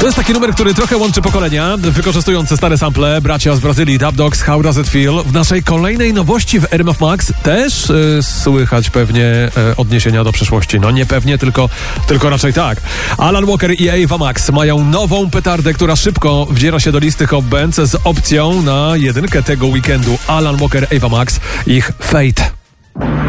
To jest taki numer, który trochę łączy pokolenia, wykorzystujący stare sample, bracia z Brazylii, Dub Dogs, How Does It Feel. W naszej kolejnej nowości w RMF Max też słychać pewnie odniesienia do przeszłości. No nie pewnie, tylko raczej tak. Alan Walker i Ava Max mają nową petardę, która szybko wdziera się do listy Hot Bands z opcją na jedynkę tego weekendu. Alan Walker, Ava Max, ich Fate.